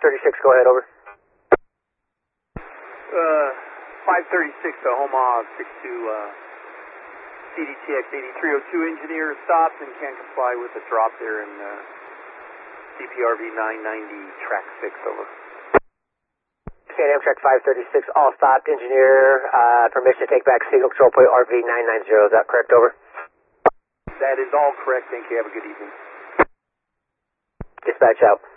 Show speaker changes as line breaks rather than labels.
536, go ahead, over.
536 to Omaha, 62 CDTX 8302 engineer stopped and can't comply with the drop there in CPRV 990 track 6, over.
Okay, Amtrak 536, all stopped, engineer, permission to take back signal control point RV 990, is that correct, over?
That is all correct, thank you, have a good evening.
Dispatch out.